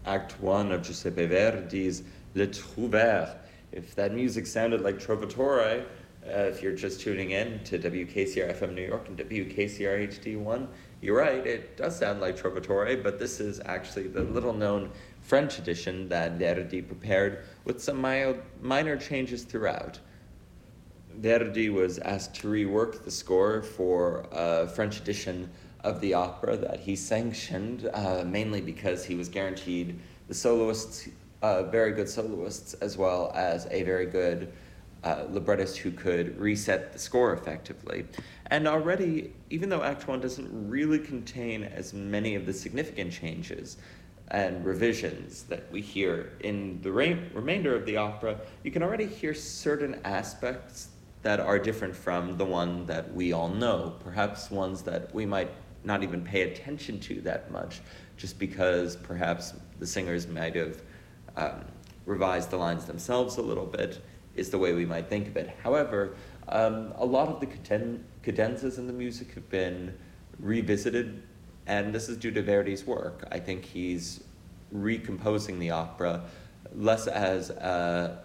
Act 1 of Giuseppe Verdi's Le Trouvère. If that music sounded like Trovatore, if you're just tuning in to WKCR FM New York and WKCR HD1, you're right, it does sound like Trovatore, but this is actually the little-known French edition that Verdi prepared with some minor changes throughout. Verdi was asked to rework the score for a French edition of the opera that he sanctioned, mainly because he was guaranteed the soloists, very good soloists, as well as a very good librettist who could reset the score effectively. And already, even though Act 1 doesn't really contain as many of the significant changes and revisions that we hear in the remainder of the opera, you can already hear certain aspects that are different from the one that we all know, perhaps ones that we might not even pay attention to that much, just because perhaps the singers might have revised the lines themselves a little bit, is the way we might think of it. However, a lot of the cadenzas in the music have been revisited, and this is due to Verdi's work. I think he's recomposing the opera less as a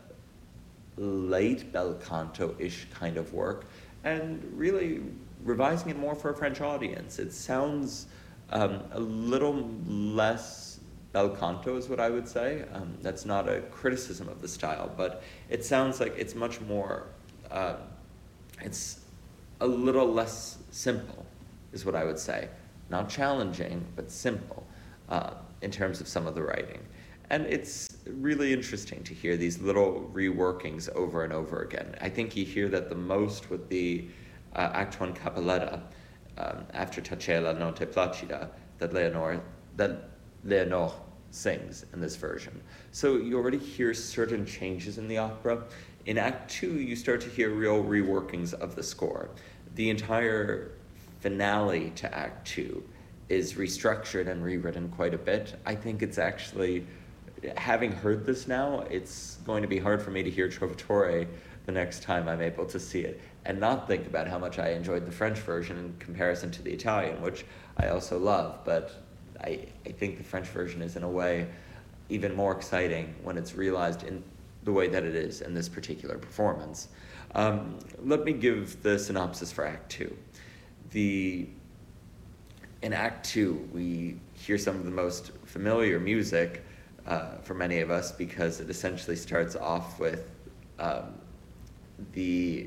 late bel canto-ish kind of work, and really revising it more for a French audience. It sounds a little less bel canto is what I would say. That's not a criticism of the style, but it sounds like it's much more, it's a little less simple is what I would say. Not challenging, but simple in terms of some of the writing. And it's really interesting to hear these little reworkings over and over again. I think you hear that the most with the Act 1 Cappelletta, after Tacea la notte placida, that Leonore sings in this version. So you already hear certain changes in the opera. In Act 2, you start to hear real reworkings of the score. The entire finale to Act 2 is restructured and rewritten quite a bit. I think it's actually, having heard this now, it's going to be hard for me to hear Trovatore the next time I'm able to see it and not think about how much I enjoyed the French version in comparison to the Italian, which I also love, but I think the French version is in a way even more exciting when it's realized in the way that it is in this particular performance. Let me give the synopsis for Act 2. In Act 2, we hear some of the most familiar music for many of us because it essentially starts off with the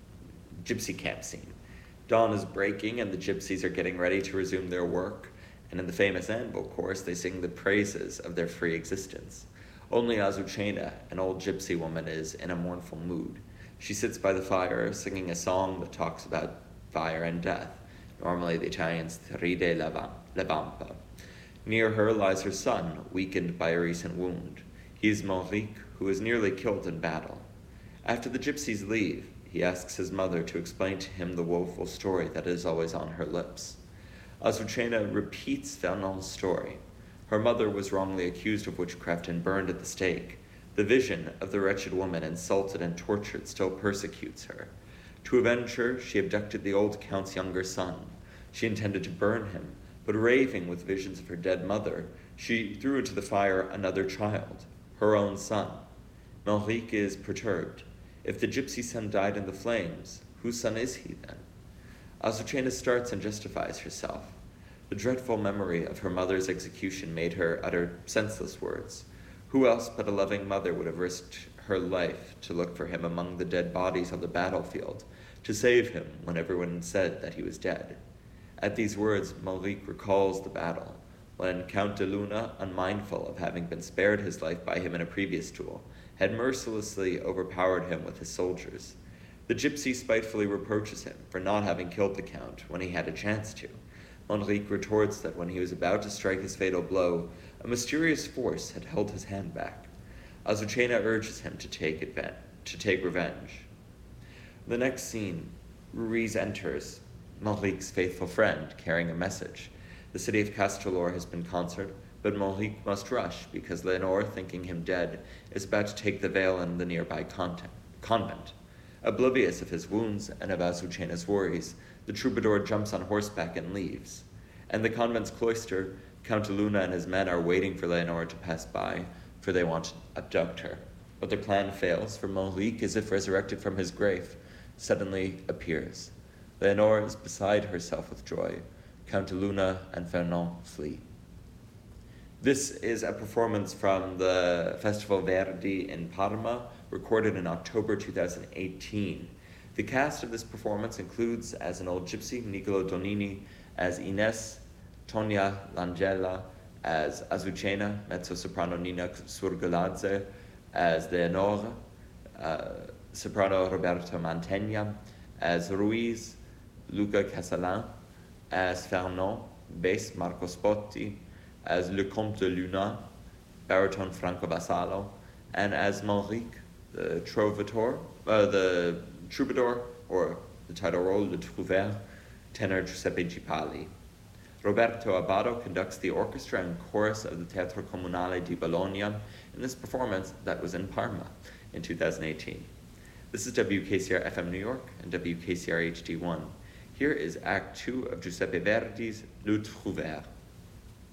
gypsy camp scene. Dawn is breaking and the gypsies are getting ready to resume their work, and in the famous Anvil chorus, they sing the praises of their free existence. Only Azucena, an old gypsy woman, is in a mournful mood. She sits by the fire, singing a song that talks about fire and death. Normally the Italians ride la vampa. Near her lies her son, weakened by a recent wound. He is Manrique, who is nearly killed in battle. After the gypsies leave, he asks his mother to explain to him the woeful story that is always on her lips. Azucena repeats Fernand's story. Her mother was wrongly accused of witchcraft and burned at the stake. The vision of the wretched woman insulted and tortured still persecutes her. To avenge her, she abducted the old count's younger son. She intended to burn him, but raving with visions of her dead mother, she threw into the fire another child, her own son. Manrique is perturbed. If the gypsy son died in the flames, whose son is he then? Azucena starts and justifies herself. The dreadful memory of her mother's execution made her utter senseless words. Who else but a loving mother would have risked her life to look for him among the dead bodies on the battlefield, to save him when everyone said that he was dead? At these words, Manrique recalls the battle, when Count de Luna, unmindful of having been spared his life by him in a previous duel, had mercilessly overpowered him with his soldiers. The gypsy spitefully reproaches him for not having killed the Count when he had a chance to. Manrique retorts that when he was about to strike his fatal blow, a mysterious force had held his hand back. Azucena urges him to take revenge. The next scene, Ruiz enters, Manrique's faithful friend, carrying a message. The city of Castellor has been concert, but Manrique must rush because Leonore, thinking him dead, is about to take the veil in the nearby convent. Oblivious of his wounds and of Azucena's worries, the troubadour jumps on horseback and leaves. In the convent's cloister, Count Luna and his men are waiting for Leonora to pass by, for they want to abduct her. But their plan fails, for Manrique, as if resurrected from his grave, suddenly appears. Leonora is beside herself with joy. Count Luna and Fernand flee. This is a performance from the Festival Verdi in Parma, recorded in October 2018. The cast of this performance includes, as an old gypsy, Niccolo Donini, as Ines, Tonia Langella, as Azucena, mezzo-soprano Nina Surgeladze, as Leonora, soprano Roberto Mantegna, as Ruiz, Luca Casalan, as Fernand, bass Marco Spotti, as Le Comte de Luna, baritone Franco Vassallo, and as Manrique, the troubadour, or the title role, Le Trouvère, tenor Giuseppe Gipali. Roberto Abbado conducts the orchestra and chorus of the Teatro Comunale di Bologna in this performance that was in Parma in 2018. This is WKCR FM New York and WKCR HD1. Here is Act 2 of Giuseppe Verdi's Le Trouvère.